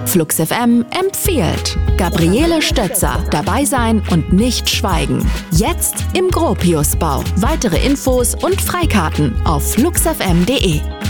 Flux FM empfiehlt. Gabriele Stötzer. Dabei sein und nicht schweigen. Jetzt im Gropiusbau. Weitere Infos und Freikarten auf fluxfm.de.